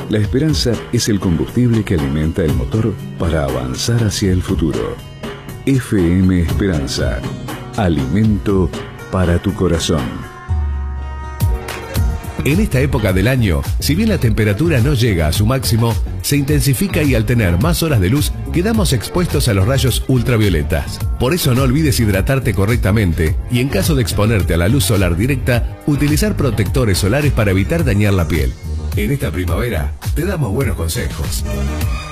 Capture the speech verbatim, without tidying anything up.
La esperanza es el combustible que alimenta el motor para avanzar hacia el futuro. F M Esperanza. Alimento para tu corazón. En esta época del año, si bien la temperatura no llega a su máximo, se intensifica y al tener más horas de luz, quedamos expuestos a los rayos ultravioletas. Por eso no olvides hidratarte correctamente y en caso de exponerte a la luz solar directa, utilizar protectores solares para evitar dañar la piel. En esta primavera, te damos buenos consejos.